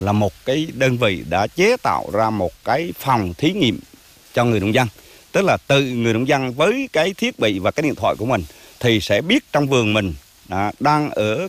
là một cái đơn vị đã chế tạo ra một cái phòng thí nghiệm cho người nông dân. Tức là từ người nông dân với cái thiết bị và cái điện thoại của mình thì sẽ biết trong vườn mình đang ở